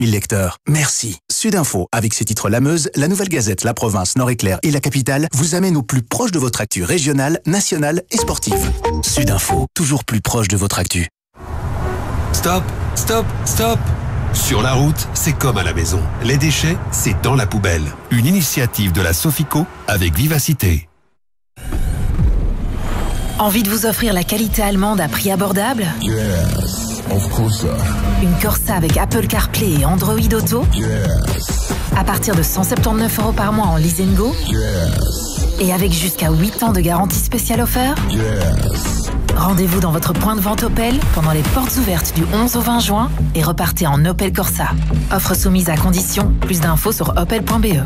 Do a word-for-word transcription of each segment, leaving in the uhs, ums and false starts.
mille lecteurs. Merci. Sudinfo, avec ses titres La Meuse, La Nouvelle Gazette, La Province, Nord-Éclair et La Capitale, vous amène au plus proche de votre actu régionale, nationale et sportive. Sudinfo, toujours plus proche de votre actu. Stop, stop, stop. Sur la route, c'est comme à la maison. Les déchets, c'est dans la poubelle. Une initiative de la Sofico avec Vivacité. Envie de vous offrir la qualité allemande à prix abordable? Yes, of course. Une Corsa avec Apple CarPlay et Android Auto? Yes. À partir de cent soixante-dix-neuf euros par mois en lease and go? Yes. Et avec jusqu'à huit ans de garantie spéciale offerte? Yes. Rendez-vous dans votre point de vente Opel pendant les portes ouvertes du onze au vingt juin et repartez en Opel Corsa. Offre soumise à condition. Plus d'infos sur opel point b e.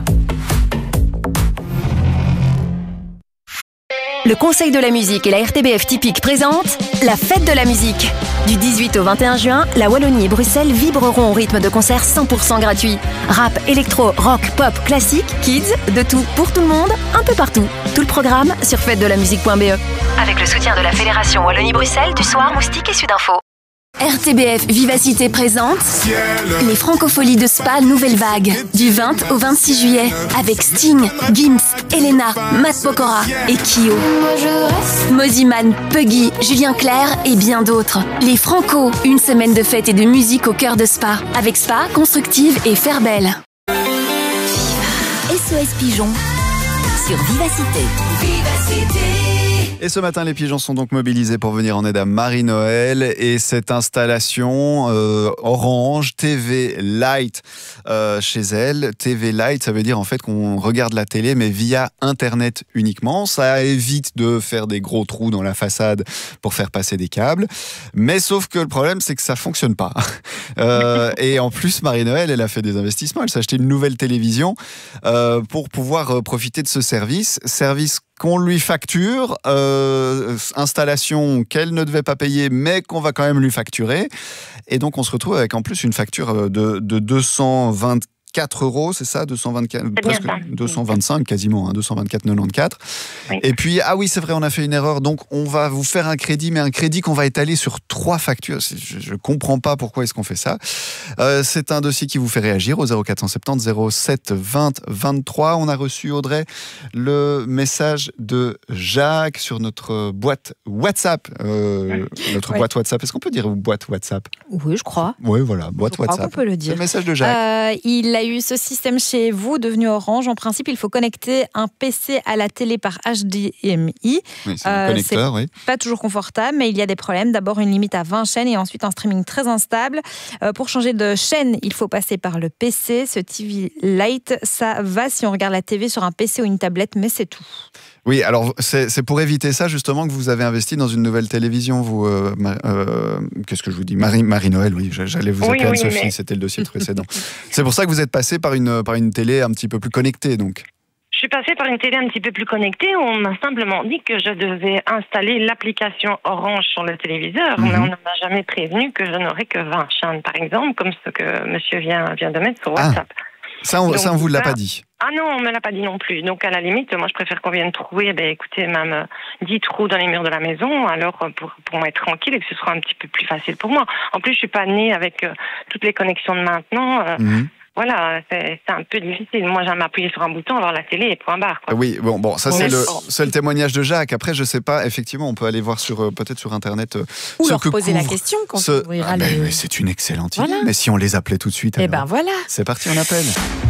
Le Conseil de la musique et la R T B F Typique présentent la fête de la musique. Du dix-huit au vingt et un juin, la Wallonie et Bruxelles vibreront au rythme de concerts cent pour cent gratuits. Rap, électro, rock, pop, classique, kids, de tout pour tout le monde, un peu partout. Tout le programme sur fête de la musique point b e. Avec le soutien de la Fédération Wallonie-Bruxelles, du Soir, Moustique et Sudinfo. R T B F Vivacité présente les Francopholies de Spa Nouvelle Vague du vingt au vingt-six juillet avec Sting, Gims, Elena, Matt Pokora et Kyo. Moziman, Puggy, Julien Clerc et bien d'autres. Les Franco, une semaine de fête et de musique au cœur de Spa avec Spa, Constructive et Fairbelle. S O S Pigeon sur Vivacité. Vivacité. Et ce matin, les pigeons sont donc mobilisés pour venir en aide à Marie-Noël. Et cette installation euh, Orange T V Lite euh, chez elle. T V Lite, ça veut dire en fait qu'on regarde la télé, mais via Internet uniquement. Ça évite de faire des gros trous dans la façade pour faire passer des câbles. Mais sauf que le problème, c'est que ça fonctionne pas. Euh, et en plus, Marie-Noël, elle a fait des investissements. Elle s'est acheté une nouvelle télévision euh, pour pouvoir profiter de ce service. Service qu'on lui facture, euh, installation qu'elle ne devait pas payer, mais qu'on va quand même lui facturer. Et donc, on se retrouve avec en plus une facture de, de deux cent vingt-quatre euros, c'est ça, deux cent vingt-quatre, presque deux cent vingt-cinq quasiment, hein, deux cent vingt-quatre virgule quatre-vingt-quatorze. Oui. Et puis, ah oui, c'est vrai, on a fait une erreur. Donc, on va vous faire un crédit, mais un crédit qu'on va étaler sur trois factures. Je ne comprends pas pourquoi est-ce qu'on fait ça. Euh, c'est un dossier qui vous fait réagir au zéro quatre cent soixante-dix zéro sept vingt vingt-trois. On a reçu, Audrey, le message de Jacques sur notre boîte WhatsApp. Euh, notre ouais. boîte WhatsApp. Est-ce qu'on peut dire boîte WhatsApp? Oui, je crois. Oui, voilà, boîte je WhatsApp. Crois qu'on peut le dire. C'est le message de Jacques. Euh, il a eu ce système chez vous, devenu Orange. En principe, il faut connecter un P C à la télé par H D M I. Oui, c'est un connecteur, oui. Pas toujours confortable, mais il y a des problèmes. D'abord, une limite à vingt chaînes et ensuite un streaming très instable. Euh, pour changer de chaîne, il faut passer par le P C. Ce T V Lite, ça va si on regarde la T V sur un P C ou une tablette, mais c'est tout. Oui, alors c'est, c'est pour éviter ça justement que vous avez investi dans une nouvelle télévision. Vous, euh, euh, qu'est-ce que je vous dis, Marie, Marie-Noël, oui, j'allais vous appeler oui, oui, Anne-Sophie, mais... c'était le dossier précédent. C'est pour ça que vous êtes passé par une, par une télé un petit peu plus connectée, donc. Je suis passée par une télé un petit peu plus connectée. On m'a simplement dit que je devais installer l'application Orange sur le téléviseur, mm-hmm. mais on ne m'a jamais prévenu que je n'aurais que vingt chaînes, par exemple, comme ce que monsieur vient, vient de mettre sur WhatsApp. Ah. Ça, on, Donc, ça, on vous l'a pas dit. Ah non, on me l'a pas dit non plus. Donc, à la limite, moi, je préfère qu'on vienne trouver, ben, écoutez, même dix trous dans les murs de la maison, alors pour, pour m'être tranquille et que ce sera un petit peu plus facile pour moi. En plus, je suis pas née avec euh, toutes les connexions de maintenant. Euh, mm-hmm. Voilà, c'est, c'est un peu difficile. Moi, j'aime appuyer sur un bouton, alors la télé est point barre. Quoi. Oui, bon, bon, ça c'est le, c'est le témoignage de Jacques. Après, je sais pas, effectivement, on peut aller voir sur peut-être sur Internet. Ou ce leur que poser la question quand ce... on ouvrira ah, les... mais, mais c'est une excellente idée. Voilà. Mais si on les appelait tout de suite, eh ben voilà. C'est parti, on appelle.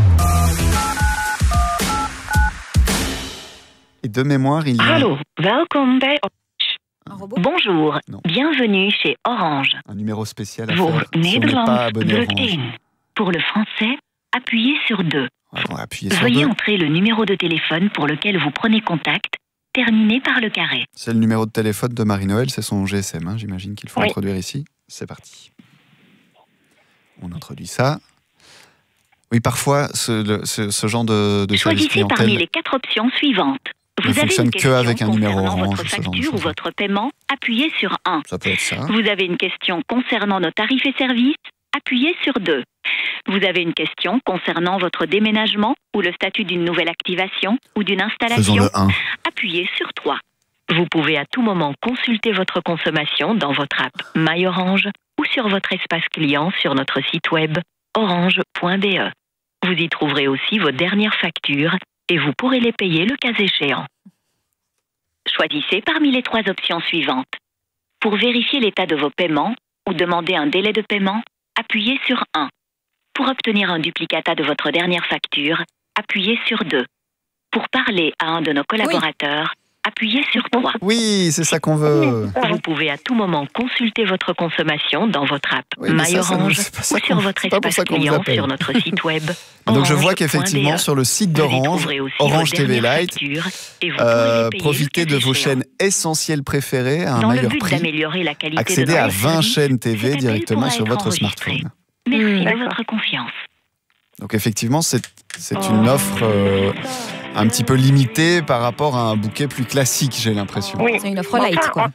Et de mémoire, il y a... Allô, welcome by Orange. Bonjour, non. Bienvenue chez Orange. Un numéro spécial à Pour faire si on n'est pas abonné Orange. Pour le français, appuyez sur deux. Ouais, bon, appuyez sur Veuillez deux. entrer le numéro de téléphone pour lequel vous prenez contact, terminé par le carré. C'est le numéro de téléphone de Marie-Noël, c'est son G S M, hein, j'imagine qu'il faut oui. introduire ici. C'est parti. On introduit ça. Oui, parfois, ce, le, ce, ce genre de, de service clientèle... Choisissez parmi les quatre options suivantes. Vous ne fonctionne qu'avec un numéro Orange. Votre facture ou votre paiement, appuyez sur un. Ça peut être ça. Vous avez une question concernant nos tarifs et services, appuyez sur deux. Vous avez une question concernant votre déménagement ou le statut d'une nouvelle activation ou d'une installation, appuyez sur trois. Vous pouvez à tout moment consulter votre consommation dans votre app My Orange ou sur votre espace client sur notre site web orange point b e. Vous y trouverez aussi vos dernières factures et vous pourrez les payer le cas échéant. Choisissez parmi les trois options suivantes. Pour vérifier l'état de vos paiements ou demander un délai de paiement, appuyez sur un. Pour obtenir un duplicata de votre dernière facture, appuyez sur deux. Pour parler à un de nos collaborateurs, oui. appuyez sur trois. Oui, c'est ça qu'on veut. Vous pouvez à tout moment consulter votre consommation dans votre app oui, MyOrange ou sur votre espace client sur notre site web. Donc je vois qu'effectivement sur le site d'Orange, Orange T V Lite, euh, profitez de vos chaînes essentielles préférées à un dans meilleur prix. D'améliorer la qualité accédez de à vingt chaînes T V directement sur votre smartphone. Merci mmh. de votre confiance. Donc effectivement, c'est c'est oh. une offre euh, un petit peu limitée par rapport à un bouquet plus classique, j'ai l'impression. Oui, c'est une offre light, quoi.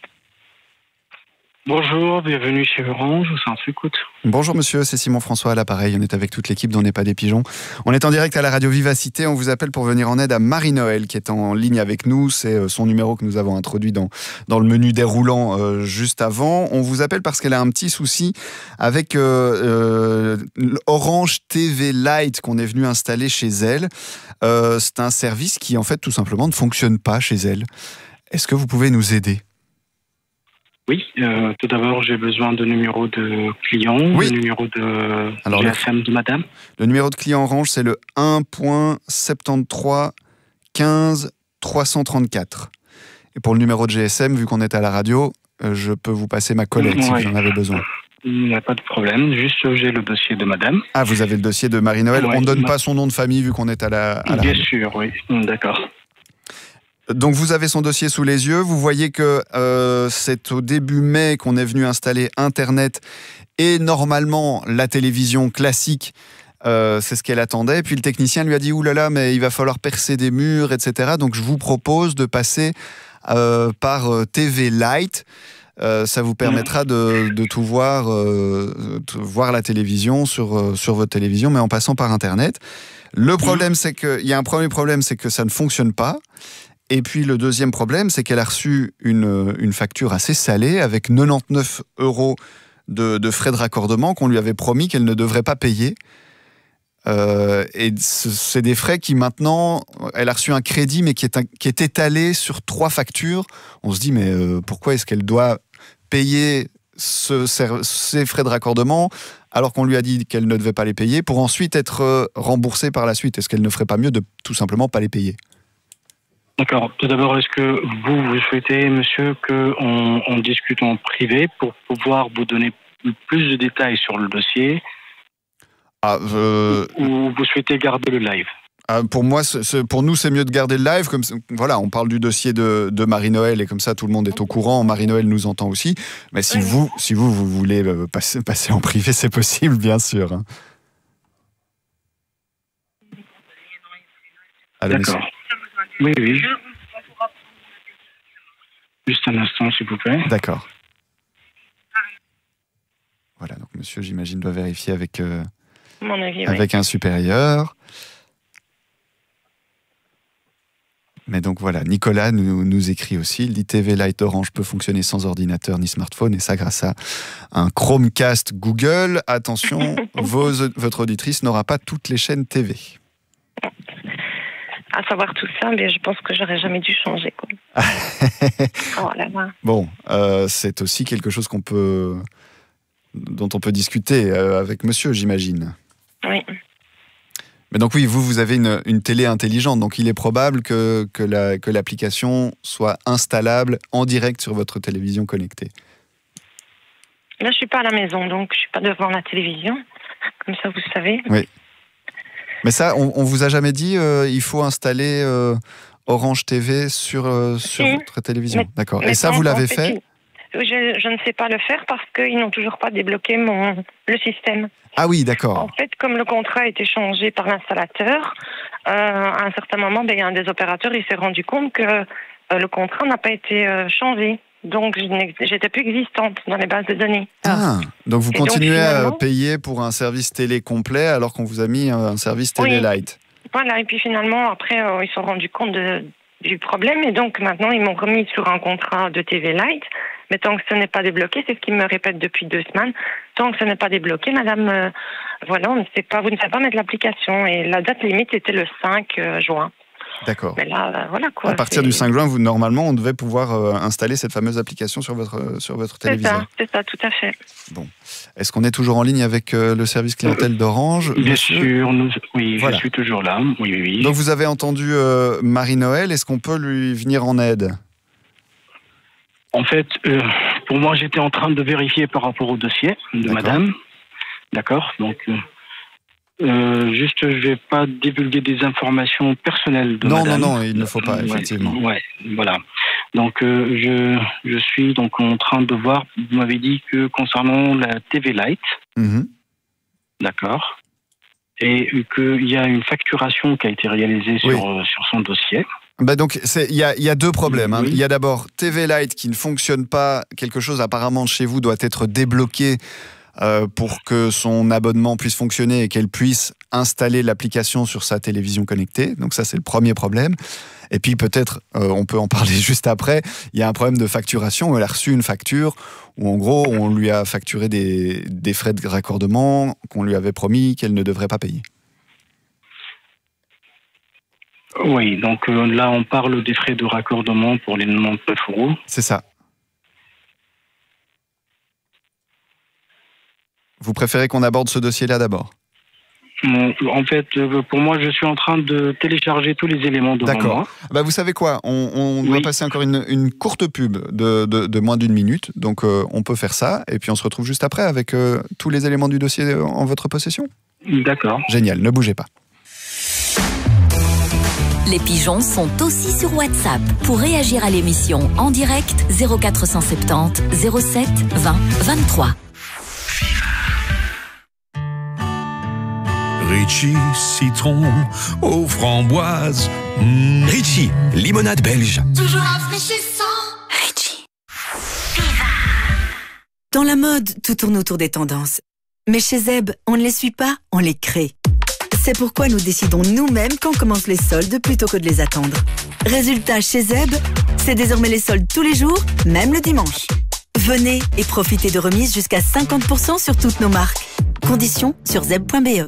Bonjour, bienvenue chez Orange, on s'en écoute. Bonjour monsieur, c'est Simon François à l'appareil, on est avec toute l'équipe d'On n'est pas des pigeons. On est en direct à la radio Vivacité, on vous appelle pour venir en aide à Marie-Noël qui est en ligne avec nous, c'est son numéro que nous avons introduit dans, dans le menu déroulant euh, juste avant. On vous appelle parce qu'elle a un petit souci avec euh, euh, Orange T V Lite qu'on est venu installer chez elle. Euh, c'est un service qui en fait tout simplement ne fonctionne pas chez elle. Est-ce que vous pouvez nous aider ? Oui, euh, tout d'abord, j'ai besoin de numéro de client, oui. le numéro de Alors, G S M le, de madame. Le numéro de client Orange, c'est le un soixante-treize quinze trois cent trente-quatre. Et pour le numéro de G S M, vu qu'on est à la radio, euh, je peux vous passer ma collègue oui. si vous en avez besoin. Il n'y a pas de problème, juste j'ai le dossier de madame. Ah, vous avez le dossier de Marie-Noël. Ouais, On ne donne ma... pas son nom de famille vu qu'on est à la, à la Bien radio. sûr, oui, d'accord. Donc vous avez son dossier sous les yeux, vous voyez que euh, c'est au début mai qu'on est venu installer Internet et normalement la télévision classique, euh, c'est ce qu'elle attendait. Et puis le technicien lui a dit « Ouh là là, mais il va falloir percer des murs, et cetera » Donc je vous propose de passer euh, par T V Lite. Euh, ça vous permettra de, de tout voir, euh, de voir la télévision sur, euh, sur votre télévision, mais en passant par Internet. Le problème, c'est que, il y a un premier problème, c'est que ça ne fonctionne pas. Et puis le deuxième problème, c'est qu'elle a reçu une, une facture assez salée avec quatre-vingt-dix-neuf euros de, de frais de raccordement qu'on lui avait promis qu'elle ne devrait pas payer. Euh, et c'est des frais qui maintenant, elle a reçu un crédit mais qui est, un, qui est étalé sur trois factures. On se dit mais euh, pourquoi est-ce qu'elle doit payer ce, ces frais de raccordement alors qu'on lui a dit qu'elle ne devait pas les payer pour ensuite être remboursée par la suite? Est-ce qu'elle ne ferait pas mieux de tout simplement pas les payer? D'accord. Tout d'abord, est-ce que vous, vous souhaitez, monsieur, qu'on on discute en privé pour pouvoir vous donner plus de détails sur le dossier ah, euh... ou vous souhaitez garder le live? ah, Pour moi, c'est, pour nous, c'est mieux de garder le live. Comme, voilà, on parle du dossier de, de Marie-Noël et comme ça, tout le monde est au courant. Marie-Noël nous entend aussi. Mais si, oui. vous, si vous, vous voulez passer, passer en privé, c'est possible, bien sûr. Hein. Allô, D'accord. Monsieur. Oui, oui. Juste un instant, s'il vous plaît. D'accord. Voilà, donc monsieur, j'imagine, doit vérifier avec, euh, Mon avis, avec oui. un supérieur. Mais donc voilà, Nicolas nous, nous écrit aussi, il dit T V Lite Orange peut fonctionner sans ordinateur ni smartphone, et ça grâce à un Chromecast Google. Attention, vos, votre auditrice n'aura pas toutes les chaînes T V. À savoir tout ça, mais je pense que j'aurais jamais dû changer. Quoi. oh là là. Bon, euh, c'est aussi quelque chose qu'on peut, dont on peut discuter euh, avec monsieur, j'imagine. Oui. Mais donc oui, vous, vous avez une, une télé intelligente, donc il est probable que, que, la, que l'application soit installable en direct sur votre télévision connectée. Là, je suis pas à la maison, donc je suis pas devant la télévision, comme ça vous savez. Oui. Mais ça, on, on vous a jamais dit, euh, il faut installer euh, Orange T V sur, euh, sur si. votre télévision. Mais, D'accord. Mais Et ça, vous l'avez fait? je, je ne sais pas le faire parce qu'ils n'ont toujours pas débloqué mon, le système. Ah oui, d'accord. En fait, comme le contrat a été changé par l'installateur, euh, à un certain moment, ben, il y a un des opérateurs, il s'est rendu compte que euh, le contrat n'a pas été euh, changé. Donc, j'étais plus existante dans les bases de données. Ah, donc vous et continuez donc, finalement, à payer pour un service télé complet alors qu'on vous a mis un service télé oui, light. Voilà, et puis finalement, après, euh, ils se sont rendus compte de, du problème et donc maintenant, ils m'ont remis sur un contrat de T V Lite. Mais tant que ce n'est pas débloqué, c'est ce qu'ils me répètent depuis deux semaines, tant que ce n'est pas débloqué, madame, euh, voilà, on ne sait pas, vous ne savez pas mettre l'application. Et la date limite était le cinq juin. D'accord. Mais là, euh, voilà quoi. À partir c'est... du cinq juin, vous, normalement, on devait pouvoir euh, installer cette fameuse application sur votre, euh, sur votre c'est téléviseur. ça, c'est ça, tout à fait. Bon. Est-ce qu'on est toujours en ligne avec euh, le service clientèle d'Orange? Bien monsieur sûr, nous, oui, voilà. je suis toujours là. Oui, oui, oui. Donc vous avez entendu euh, Marie-Noël, est-ce qu'on peut lui venir en aide? En fait, euh, pour moi, j'étais en train de vérifier par rapport au dossier de D'accord. madame. D'accord. Donc, euh, euh, juste, je ne vais pas divulguer des informations personnelles de Non, madame. non, non, il ne faut pas, Ouais, effectivement. Ouais, voilà. Donc, euh, je, je suis donc en train de voir, vous m'avez dit que concernant la T V Lite, Mhm. d'accord, et qu'il y a une facturation qui a été réalisée sur, Oui. euh, sur son dossier. Bah donc, c'est- il y a, il y a deux problèmes. hein. Oui. Il y a d'abord T V Lite qui ne fonctionne pas. Quelque chose apparemment chez vous doit être débloqué euh, pour que son abonnement puisse fonctionner et qu'elle puisse installer l'application sur sa télévision connectée. Donc ça, c'est le premier problème. Et puis peut-être, euh, on peut en parler juste après, il y a un problème de facturation où elle a reçu une facture où en gros, on lui a facturé des, des frais de raccordement qu'on lui avait promis qu'elle ne devrait pas payer. Oui, donc euh, là, on parle des frais de raccordement pour les quatre-vingt-neuf euros. C'est ça. Vous préférez qu'on aborde ce dossier-là d'abord? En fait, euh, pour moi, je suis en train de télécharger tous les éléments devant D'accord. moi. Bah, vous savez quoi? On, on doit Oui. passer encore une, une courte pub de, de, de moins d'une minute. Donc, euh, on peut faire ça. Et puis, on se retrouve juste après avec euh, tous les éléments du dossier en votre possession. D'accord. Génial. Ne bougez pas. Les pigeons sont aussi sur WhatsApp. Pour réagir à l'émission en direct, zéro quatre cent soixante-dix zéro sept vingt vingt-trois. Ritchie, citron aux framboises. Mmh. Ritchie, limonade belge. Toujours rafraîchissant. Ritchie. Dans la mode, tout tourne autour des tendances. Mais chez Zeb, on ne les suit pas, on les crée. C'est pourquoi nous décidons nous-mêmes quand commencent les soldes plutôt que de les attendre. Résultat, chez Zeb, c'est désormais les soldes tous les jours, même le dimanche. Venez et profitez de remises jusqu'à cinquante pour cent sur toutes nos marques. Conditions sur zeb point b e.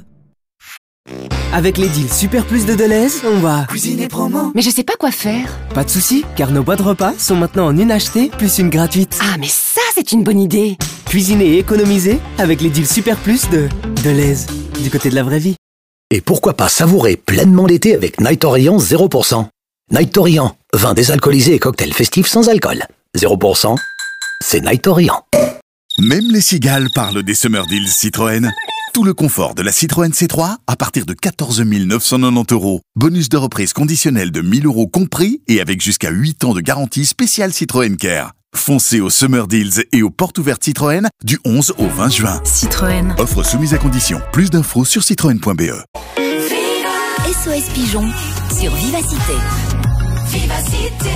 Avec les deals Super Plus de Deleuze, on va cuisiner promo. Mais je sais pas quoi faire. Pas de soucis, car nos boîtes repas sont maintenant en une achetée plus une gratuite. Ah, mais ça, c'est une bonne idée. Cuisiner et économiser avec les deals Super Plus de Deleuze, du côté de la vraie vie. Et pourquoi pas savourer pleinement l'été avec Night Orient zéro pour cent. Night Orient, vin désalcoolisé et cocktail festif sans alcool. zéro pour cent, c'est Night Orient. Même les cigales parlent des Summer Deals Citroën. Tout le confort de la Citroën C trois à partir de quatorze mille neuf cent quatre-vingt-dix euros. Bonus de reprise conditionnel de mille euros compris et avec jusqu'à huit ans de garantie spéciale Citroën Care. Foncez aux Summer Deals et aux portes ouvertes Citroën du onze au vingt juin. Citroën. Offre soumise à condition. Plus d'infos sur citroën point b e. S O S Pigeon sur Vivacité. Vivacité.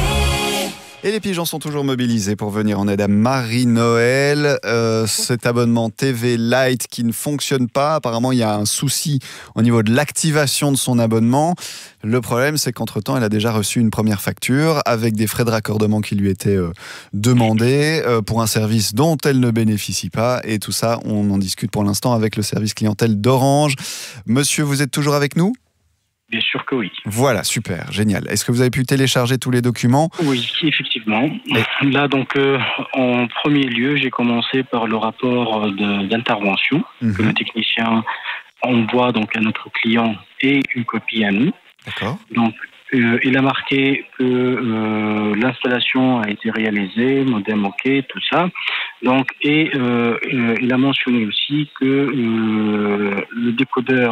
Et les pigeons sont toujours mobilisés pour venir en aide à Marie-Noël. Euh, cet abonnement T V Lite qui ne fonctionne pas. Apparemment, il y a un souci au niveau de l'activation de son abonnement. Le problème, c'est qu'entre-temps, elle a déjà reçu une première facture avec des frais de raccordement qui lui étaient euh, demandés euh, pour un service dont elle ne bénéficie pas. Et tout ça, on en discute pour l'instant avec le service clientèle d'Orange. Monsieur, vous êtes toujours avec nous ? Bien sûr que oui. Voilà, super, génial. Est-ce que vous avez pu télécharger tous les documents ? Oui, effectivement. Et... Là, donc, euh, en premier lieu, j'ai commencé par le rapport de, d'intervention mmh. que le technicien envoie donc à notre client et une copie à nous. D'accord. Donc, euh, il a marqué que euh, l'installation a été réalisée, modem OK, tout ça. Donc, et euh, euh, il a mentionné aussi que euh, le décodeur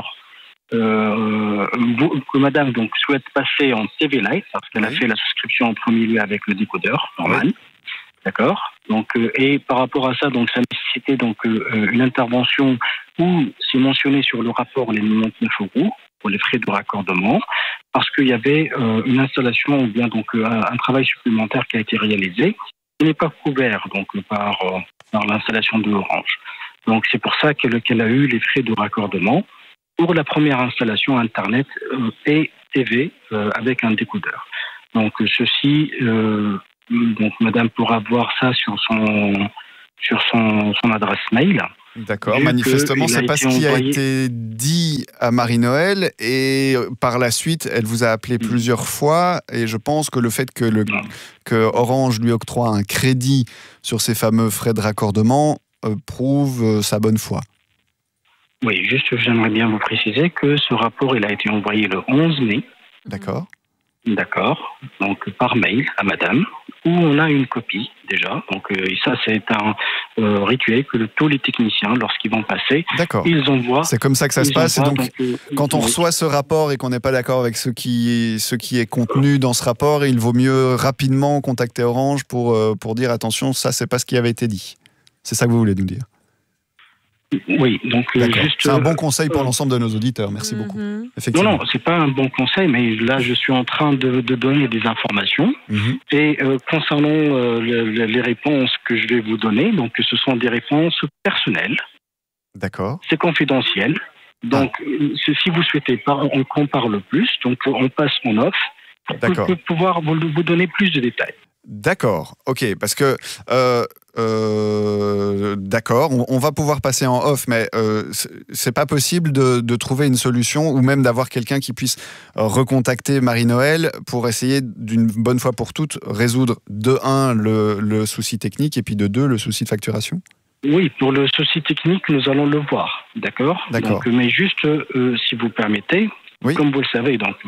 Euh, que madame donc souhaite passer en T V Lite parce qu'elle oui. a fait la souscription en premier lieu avec le décodeur normal, oui. d'accord. Donc euh, et par rapport à ça donc ça nécessitait donc euh, une intervention où c'est mentionné sur le rapport les quatre-vingt-neuf euros pour les frais de raccordement parce qu'il y avait euh, une installation ou bien donc euh, un travail supplémentaire qui a été réalisé qui n'est pas couvert donc par euh, par l'installation de Orange. Donc c'est pour ça qu'elle, qu'elle a eu les frais de raccordement pour la première installation Internet euh, et T V euh, avec un décodeur. Donc ceci, euh, donc Madame pourra voir ça sur son sur son, son adresse mail. D'accord, manifestement, c'est pas ce qui envoyé... a été dit à Marie-Noël et par la suite, elle vous a appelé plusieurs fois et je pense que le fait que, le, que Orange lui octroie un crédit sur ces fameux frais de raccordement euh, prouve euh, sa bonne foi. Oui, juste, j'aimerais bien vous préciser que ce rapport, il a été envoyé le onze mai. D'accord. D'accord, donc par mail à madame, où on a une copie déjà. Donc euh, ça, c'est un euh, rituel que le, tous les techniciens, lorsqu'ils vont passer, ils envoient. C'est comme ça que ça se passe. Et donc, donc euh, quand on oui. reçoit ce rapport et qu'on n'est pas d'accord avec ce qui, ce qui est contenu dans ce rapport, il vaut mieux rapidement contacter Orange pour, euh, pour dire attention, ça, c'est pas ce qui avait été dit. C'est ça que vous voulez nous dire? Oui, donc euh, juste. C'est un bon conseil pour l'ensemble de nos auditeurs. Merci mm-hmm. beaucoup. Non, non, c'est pas un bon conseil, mais là, je suis en train de, de donner des informations. Mm-hmm. Et euh, concernant euh, le, les réponses que je vais vous donner, donc ce sont des réponses personnelles. D'accord. C'est confidentiel. Donc, ah. si vous souhaitez pas, on en parle plus. Donc, on passe en off pour, pour pouvoir vous, vous donner plus de détails. D'accord, ok, parce que euh, euh, d'accord, on, on va pouvoir passer en off, mais euh, c'est pas possible de, de trouver une solution ou même d'avoir quelqu'un qui puisse recontacter Marie-Noël pour essayer d'une bonne fois pour toutes résoudre de un le, le souci technique et puis de deux le souci de facturation. Oui, pour le souci technique, nous allons le voir, d'accord. D'accord. Donc, mais juste, euh, si vous permettez, oui. Comme vous le savez, donc.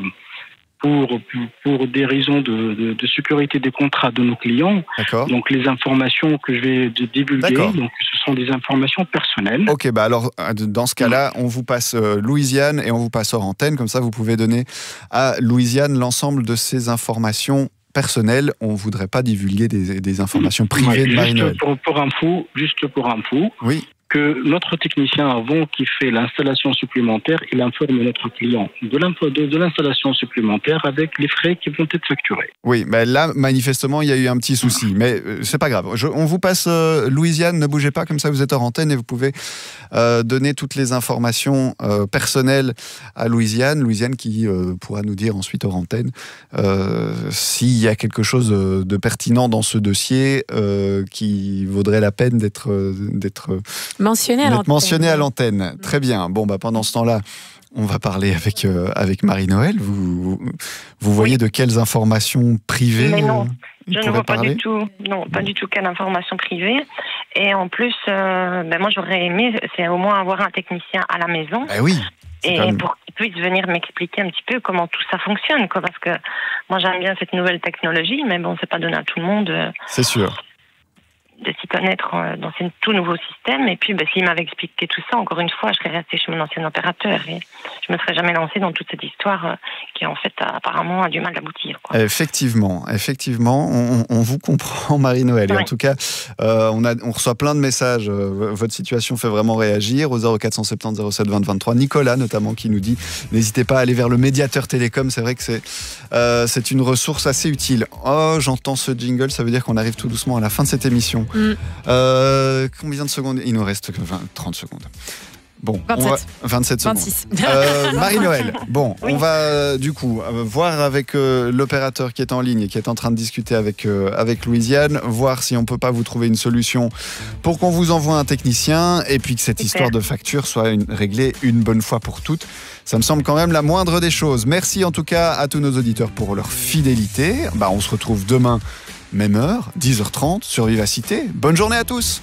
Pour, pour des raisons de, de, de sécurité des contrats de nos clients. Donc les informations que je vais divulguer, donc ce sont des informations personnelles. Ok, bah alors dans ce cas-là, on vous passe euh, Louisiane et on vous passe hors antenne, comme ça vous pouvez donner à Louisiane l'ensemble de ces informations personnelles. On ne voudrait pas divulguer des, des informations privées ouais, de Marie-Noël. Pour, pour info, juste pour info. Oui. Que notre technicien, avant qu'il fait l'installation supplémentaire, il informe notre client de, de, de l'installation supplémentaire avec les frais qui vont être facturés. Oui, mais là, manifestement, il y a eu un petit souci. Mais euh, c'est pas grave. Je, on vous passe euh, Louisiane, ne bougez pas, comme ça vous êtes hors antenne et vous pouvez euh, donner toutes les informations euh, personnelles à Louisiane. Louisiane qui euh, pourra nous dire ensuite hors antenne euh, s'il y a quelque chose de pertinent dans ce dossier euh, qui vaudrait la peine d'être... d'être Mentionné à l'antenne. Mentionné à l'antenne. Très bien. Bon, bah, pendant ce temps-là, on va parler avec, euh, avec Marie-Noël. Vous, vous voyez oui. de quelles informations privées Mais non, euh, je ne vois pas du tout. Non, pas du tout quelle information privée. Et en plus, euh, ben moi, j'aurais aimé, c'est au moins avoir un technicien à la maison. Ben oui. Et même... pour qu'il puisse venir m'expliquer un petit peu comment tout ça fonctionne, quoi. Parce que moi, j'aime bien cette nouvelle technologie, mais bon, c'est pas donné à tout le monde. Euh... C'est sûr. De s'y connaître dans ce tout nouveau système. Et puis, bah, s'il m'avait expliqué tout ça, encore une fois, je serais restée chez mon ancien opérateur et je me serais jamais lancée dans toute cette histoire euh, qui, en fait, a, apparemment, a du mal à aboutir. Quoi. Effectivement, effectivement, on, on vous comprend, Marie-Noël. Ouais. Et en tout cas, euh, on, a, on reçoit plein de messages. Euh, votre situation fait vraiment réagir au zéro quatre cent soixante-dix zéro sept vingt vingt-trois. Nicolas, notamment, qui nous dit n'hésitez pas à aller vers le médiateur télécom. C'est vrai que c'est, euh, c'est une ressource assez utile. Oh, j'entends ce jingle, ça veut dire qu'on arrive tout doucement à la fin de cette émission. Mm. Euh, combien de secondes? Il nous reste vingt, trente secondes. Bon, vingt-sept. On va, vingt-sept secondes. vingt-six. Euh, Marie-Noël, bon, oui. on va du coup voir avec euh, l'opérateur qui est en ligne et qui est en train de discuter avec, euh, avec Louisiane, voir si on peut pas vous trouver une solution pour qu'on vous envoie un technicien et puis que cette Super. histoire de facture soit une, réglée une bonne fois pour toutes. Ça me semble quand même la moindre des choses. Merci en tout cas à tous nos auditeurs pour leur fidélité. Bah, on se retrouve demain. Même heure, dix heures trente sur Vivacité. Bonne journée à tous.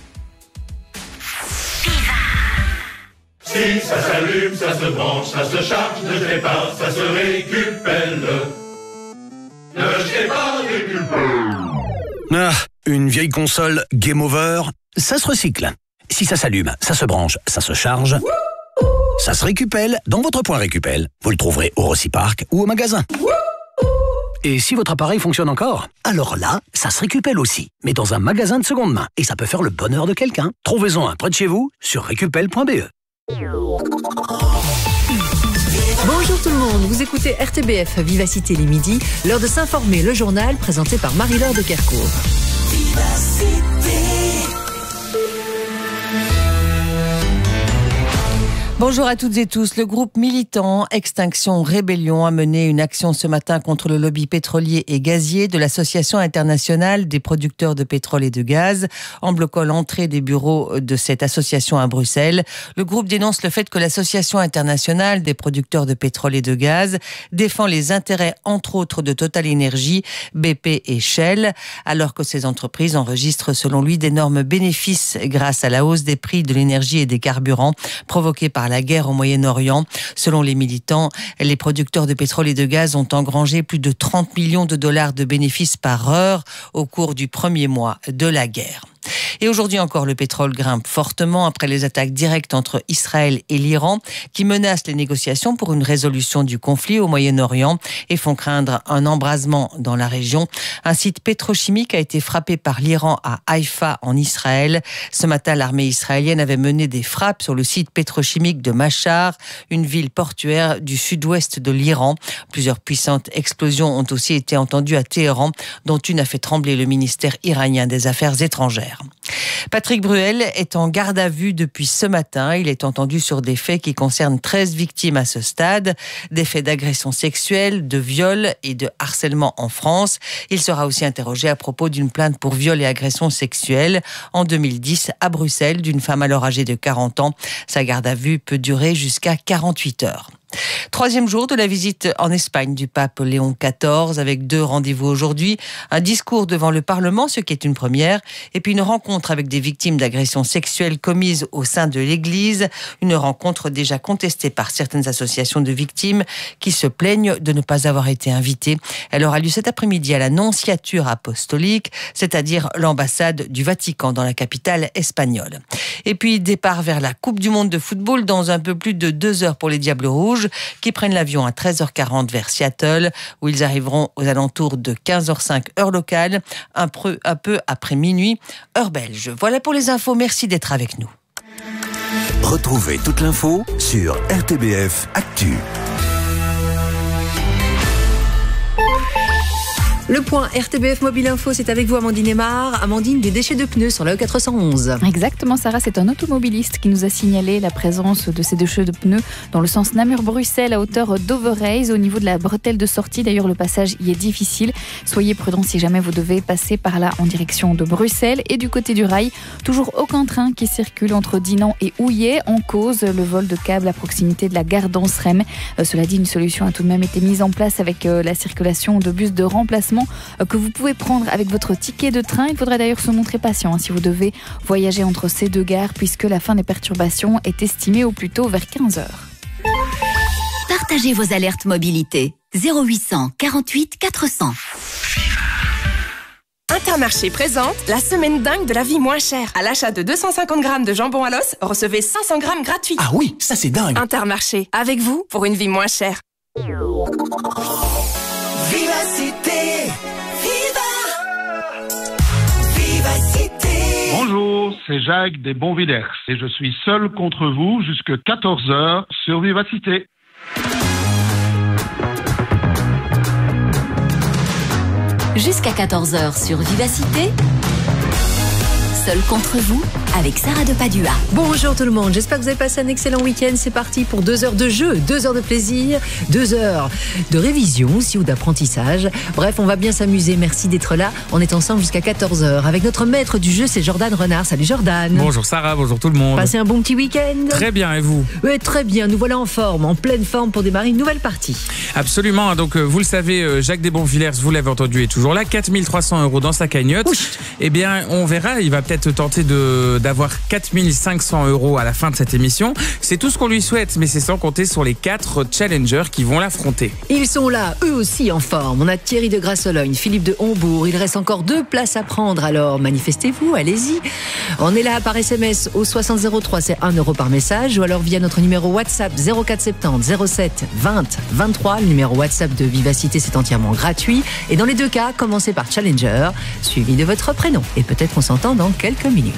Si ça s'allume, ça se branche, ça se charge, ne jetez pas, ça se récupère. Ne jetez pas, récupère. Ah, une vieille console Game Over, ça se recycle. Si ça s'allume, ça se branche, ça se charge. Ça se récupère dans votre point récupère. Vous le trouverez au Rocipark ou au magasin. Et si votre appareil fonctionne encore, alors là, ça se récupère aussi, mais dans un magasin de seconde main. Et ça peut faire le bonheur de quelqu'un. Trouvez-en un près de chez vous sur récupel point b e. Bonjour tout le monde, vous écoutez R T B F Vivacité les midis, l'heure de s'informer, le journal présenté par Marie-Laure de Kercourt. Bonjour à toutes et tous. Le groupe militant Extinction Rébellion a mené une action ce matin contre le lobby pétrolier et gazier de l'Association internationale des producteurs de pétrole et de gaz, en bloquant l'entrée des bureaux de cette association à Bruxelles. Le groupe dénonce le fait que l'Association internationale des producteurs de pétrole et de gaz défend les intérêts, entre autres, de Total Energy, B P et Shell, alors que ces entreprises enregistrent, selon lui, d'énormes bénéfices grâce à la hausse des prix de l'énergie et des carburants provoquée par la guerre au Moyen-Orient. Selon les militants, les producteurs de pétrole et de gaz ont engrangé plus de trente millions de dollars de bénéfices par heure au cours du premier mois de la guerre. Et aujourd'hui encore, le pétrole grimpe fortement après les attaques directes entre Israël et l'Iran qui menacent les négociations pour une résolution du conflit au Moyen-Orient et font craindre un embrasement dans la région. Un site pétrochimique a été frappé par l'Iran à Haïfa en Israël. Ce matin, l'armée israélienne avait mené des frappes sur le site pétrochimique de Machar, une ville portuaire du sud-ouest de l'Iran. Plusieurs puissantes explosions ont aussi été entendues à Téhéran, dont une a fait trembler le ministère iranien des Affaires étrangères. Patrick Bruel est en garde à vue depuis ce matin. Il est entendu sur des faits qui concernent treize victimes à ce stade, des faits d'agression sexuelle, de viol et de harcèlement en France. Il sera aussi interrogé à propos d'une plainte pour viol et agression sexuelle en deux mille dix à Bruxelles d'une femme alors âgée de quarante ans. Sa garde à vue peut durer jusqu'à quarante-huit heures. Troisième jour de la visite en Espagne du pape Léon quatorze, avec deux rendez-vous aujourd'hui. Un discours devant le Parlement, ce qui est une première, et puis une rencontre avec des victimes d'agressions sexuelles commises au sein de l'Église. Une rencontre déjà contestée par certaines associations de victimes qui se plaignent de ne pas avoir été invitées. Elle aura lieu cet après-midi à la Nonciature apostolique, c'est-à-dire l'ambassade du Vatican dans la capitale espagnole. Et puis départ vers la Coupe du Monde de football dans un peu plus de deux heures pour les Diables Rouges, qui prennent l'avion à treize heures quarante vers Seattle, où ils arriveront aux alentours de quinze heures cinq heure locale, un peu, un peu après minuit, heure belge. Voilà pour les infos, merci d'être avec nous. Retrouvez toute l'info sur R T B F Actu. Le point R T B F Mobile Info, c'est avec vous Amandine Aymar. Amandine, des déchets de pneus sur la E quatre cent onze. Exactement Sarah, c'est un automobiliste qui nous a signalé la présence de ces déchets de pneus dans le sens Namur-Bruxelles à hauteur d'Overreis au niveau de la bretelle de sortie. D'ailleurs, le passage y est difficile. Soyez prudents si jamais vous devez passer par là en direction de Bruxelles. Et du côté du rail, toujours aucun train qui circule entre Dinan et Houillet. En cause, le vol de câbles à proximité de la gare d'Anserem. Euh, cela dit, une solution a tout de même été mise en place avec euh, la circulation de bus de remplacement que vous pouvez prendre avec votre ticket de train. Il faudra d'ailleurs se montrer patient hein, si vous devez voyager entre ces deux gares, puisque la fin des perturbations est estimée au plus tôt vers quinze heures. Partagez vos alertes mobilité. zéro huit cent quarante-huit quatre cents. Intermarché présente la semaine dingue de la vie moins chère. À l'achat de deux cent cinquante grammes de jambon à l'os, recevez cinq cents grammes gratuits. Ah oui, ça c'est dingue. Intermarché, avec vous pour une vie moins chère. Vivacité, viva, Vivacité. Bonjour, c'est Jacques des Bonvillers et je suis seul contre vous jusqu'à quatorze heures sur Vivacité. Jusqu'à quatorze heures sur Vivacité. Seul contre vous, avec Sarah de Padua. Bonjour tout le monde, j'espère que vous avez passé un excellent week-end. C'est parti pour deux heures de jeu, deux heures de plaisir, deux heures de révision aussi ou d'apprentissage. Bref, on va bien s'amuser. Merci d'être là. On est ensemble jusqu'à quatorze heures. Avec notre maître du jeu, c'est Jordan Renard. Salut Jordan. Bonjour Sarah, bonjour tout le monde. Passez un bon petit week-end. Très bien, et vous? Oui, très bien. Nous voilà en forme, en pleine forme pour démarrer une nouvelle partie. Absolument. Donc, vous le savez, Jacques des Bonvillers, vous l'avez entendu, est toujours là. quatre mille trois cents euros dans sa cagnotte. Oui. Eh bien, on verra. Il va peut-être tenter de, d'avoir quatre mille cinq cents euros à la fin de cette émission. C'est tout ce qu'on lui souhaite, mais c'est sans compter sur les quatre challengers qui vont l'affronter. Ils sont là, eux aussi en forme. On a Thierry de Grassologne, Philippe de Hombourg. Il reste encore deux places à prendre, alors manifestez-vous, allez-y. On est là par S M S au soixante zéro trois, c'est un euro par message, ou alors via notre numéro WhatsApp zéro quatre soixante-dix zéro sept vingt vingt-trois. Le numéro WhatsApp de Vivacité, c'est entièrement gratuit. Et dans les deux cas, commencez par Challenger, suivi de votre prénom. Et peut-être on s'entend dans quelques minutes.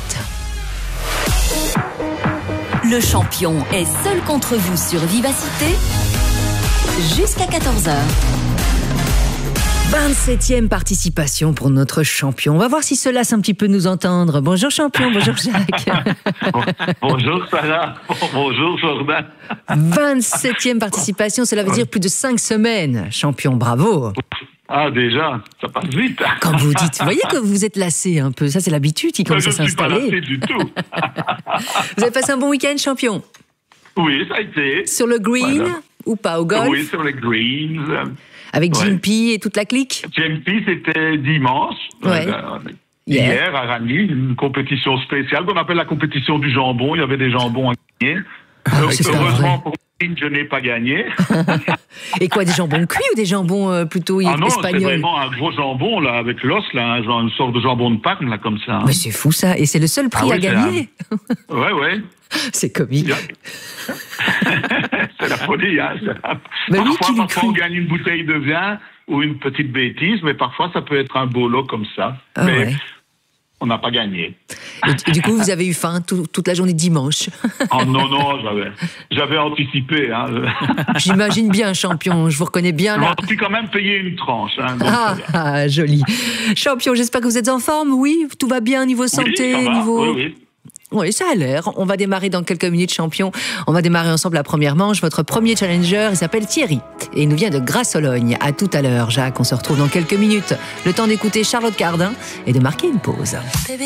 Le champion est seul contre vous sur Vivacité jusqu'à quatorze heures. vingt-septième participation pour notre champion. On va voir si cela lasse un petit peu nous entendre. Bonjour champion, bonjour Jacques. Bonjour Sarah, bonjour Jordan. vingt-septième participation, cela veut dire plus de cinq semaines. Champion, bravo. Ah déjà, ça passe vite. Quand vous dites, vous voyez que vous êtes lassé un peu, ça c'est l'habitude qui commence à s'installer. Je ne suis pas lassé du tout. Vous avez passé un bon week-end champion? Oui, ça a été. Sur le green voilà. Ou pas au golf? Oui, sur les greens. Avec ouais. Jim P et toute la clique? Jim P, c'était dimanche. Ouais. Euh, hier. hier, à Ragny, une compétition spéciale qu'on appelle la compétition du jambon. Il y avait des jambons à gagner. Ah, Donc, heureusement pour moi, je n'ai pas gagné. Et quoi, des jambons cuits ou des jambons euh, plutôt ah non, espagnols? C'est vraiment un gros jambon, là, avec l'os, là, genre une sorte de jambon de Pâques, là, comme ça. Hein. Mais c'est fou, ça. Et c'est le seul prix ah, oui, à gagner. Un... Ouais, ouais. C'est comique. C'est la folie, hein. Mais parfois, oui, parfois on gagne une bouteille de vin ou une petite bêtise, mais parfois, ça peut être un beau lot comme ça. Ah, mais ouais. On n'a pas gagné. Et, et du coup, vous avez eu faim tout, toute la journée de dimanche. Oh non, non, j'avais, j'avais anticipé. Hein. J'imagine bien, champion, je vous reconnais bien là. On a quand même payé une tranche. Hein, donc, ah, ah, joli. Champion, j'espère que vous êtes en forme, oui? Tout va bien niveau santé, oui, ça va. niveau... Oui, oui. Oui, ça a l'air. On va démarrer dans quelques minutes, champion. On va démarrer ensemble la première manche. Votre premier challenger, il s'appelle Thierry. Et il nous vient de Grasse-Sologne. À tout à l'heure, Jacques. On se retrouve dans quelques minutes. Le temps d'écouter Charlotte Cardin et de marquer une pause.